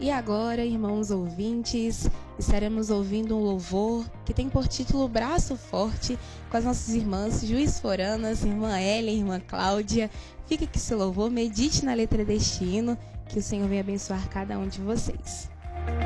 E agora, irmãos ouvintes, estaremos ouvindo um louvor que tem por título Braço Forte, com as nossas irmãs Juiz Foranas, irmã Ellen, irmã Cláudia. Fica que esse louvor, medite na letra deste hino, que o Senhor venha abençoar cada um de vocês.